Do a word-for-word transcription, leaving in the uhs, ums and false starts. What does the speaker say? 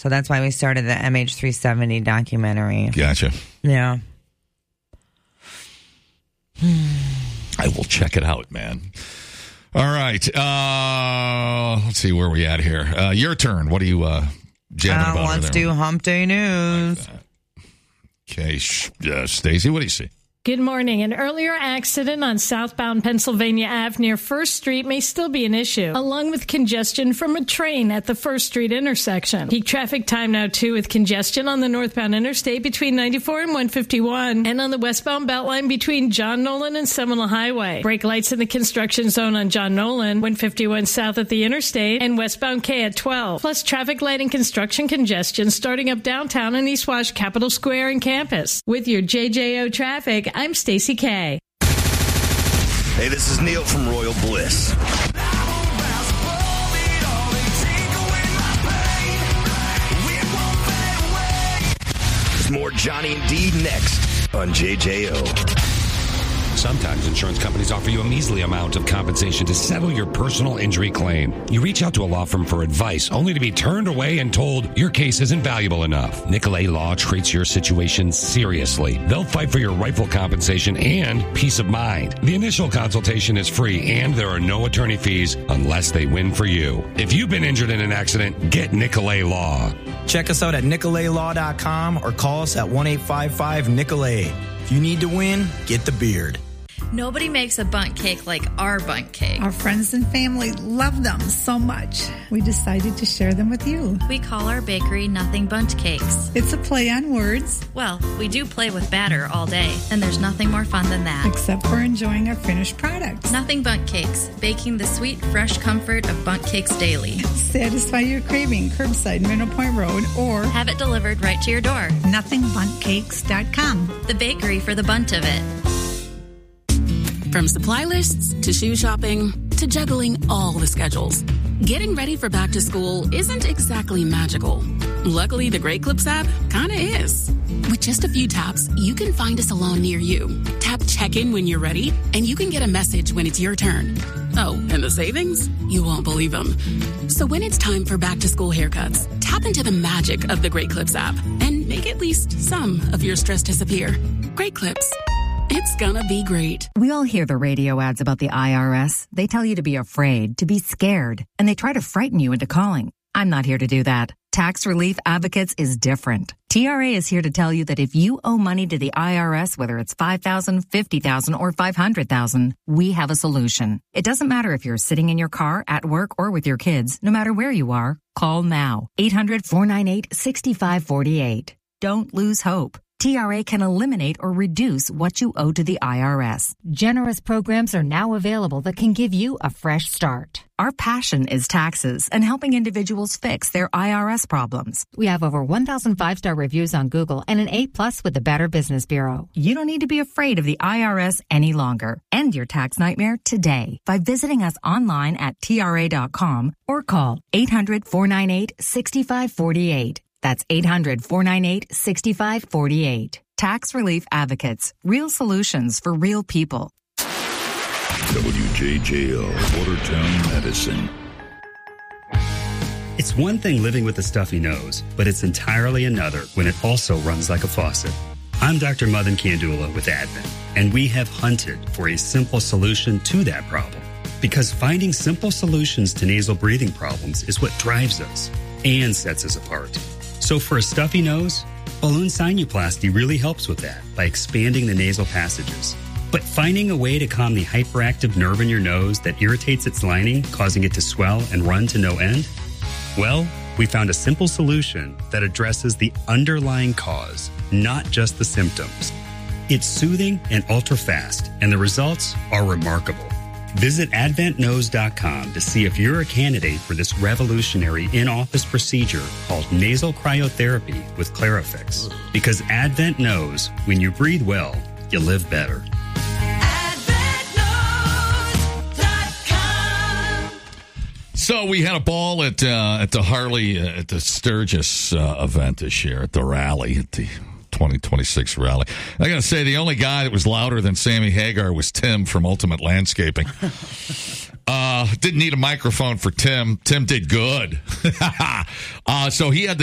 So that's why we started the M H three seventy documentary. Gotcha. Yeah. I will check it out, man. All right. Uh, let's see where we at here. Uh, your turn. What are you uh, jabbing Uh, about? let's over there? do Hump Day News. Like okay, uh, Stacey, what do you see? Good morning. An earlier accident on southbound Pennsylvania Avenue near First Street may still be an issue, along with congestion from a train at the First Street intersection. Peak traffic time now, too, with congestion on the northbound interstate between ninety-four and one fifty-one, and on the westbound Beltline between John Nolan and Seminole Highway. Brake lights in the construction zone on John Nolan, one fifty-one south at the interstate, and westbound K at twelve. Plus traffic light and construction congestion starting up downtown in East Wash, Capitol Square, and campus. With your J J O traffic, I'm Stacey K. Hey, this is Neil from Royal Bliss. There's more Johnny and Dee next on J J O. Sometimes insurance companies offer you a measly amount of compensation to settle your personal injury claim. You reach out to a law firm for advice, only to be turned away and told your case isn't valuable enough. Nicolay Law treats your situation seriously. They'll fight for your rightful compensation and peace of mind. The initial consultation is free, and there are no attorney fees unless they win for you. If you've been injured in an accident, get Nicolay Law. Check us out at nicolay law dot com or call us at one eight five five Nicolay. If you need to win, get the beard. Nobody makes a bundt cake like our bundt cake. Our friends and family love them so much. We decided to share them with you. We call our bakery Nothing Bundt Cakes. It's a play on words. Well, we do play with batter all day, and there's nothing more fun than that. Except for enjoying our finished products. Nothing Bundt Cakes, baking the sweet, fresh comfort of bundt cakes daily. Satisfy your craving curbside Middle Point Road or have it delivered right to your door. nothing bundt cakes dot com. The bakery for the bunt of it. From supply lists to shoe shopping to juggling all the schedules, getting ready for back to school isn't exactly magical. Luckily, the Great Clips app kinda is. With just a few taps, you can find a salon near you. Tap check-in when you're ready, and you can get a message when it's your turn. Oh, and the savings? You won't believe them. So when it's time for back to school haircuts, tap into the magic of the Great Clips app and make at least some of your stress disappear. Great Clips. It's gonna be great. We all hear the radio ads about the I R S. They tell you to be afraid, to be scared, and they try to frighten you into calling. I'm not here to do that. Tax Relief Advocates is different. T R A is here to tell you that if you owe money to the I R S, whether it's five thousand dollars, fifty thousand dollars, or five hundred thousand dollars, we have a solution. It doesn't matter if you're sitting in your car, at work, or with your kids. No matter where you are, call now. eight hundred, four nine eight, six five four eight. Don't lose hope. T R A can eliminate or reduce what you owe to the I R S. Generous programs are now available that can give you a fresh start. Our passion is taxes and helping individuals fix their I R S problems. We have over one thousand five-star reviews on Google and an A plus with the Better Business Bureau. You don't need to be afraid of the I R S any longer. End your tax nightmare today by visiting us online at T R A dot com or call eight hundred, four nine eight, six five four eight. That's eight hundred, four nine eight, six five four eight. Tax Relief Advocates. Real solutions for real people. W J J O, Watertown, Medicine. It's one thing living with a stuffy nose, but it's entirely another when it also runs like a faucet. I'm Doctor Madan Kandula with Advent, and we have hunted for a simple solution to that problem. Because finding simple solutions to nasal breathing problems is what drives us and sets us apart. So for a stuffy nose, balloon sinuplasty really helps with that by expanding the nasal passages. But finding a way to calm the hyperactive nerve in your nose that irritates its lining, causing it to swell and run to no end? Well, we found a simple solution that addresses the underlying cause, not just the symptoms. It's soothing and ultra-fast, and the results are remarkable. Visit advent nose dot com to see if you're a candidate for this revolutionary in-office procedure called nasal cryotherapy with Clarifix. Because Advent knows when you breathe well, you live better. So we had a ball at uh, at the Harley uh, at the Sturgis uh, event this year at the rally at the twenty twenty-six rally. I got to say, the only guy that was louder than Sammy Hagar was Tim from Ultimate Landscaping. uh, didn't need a microphone for Tim. Tim did good. uh, so he had the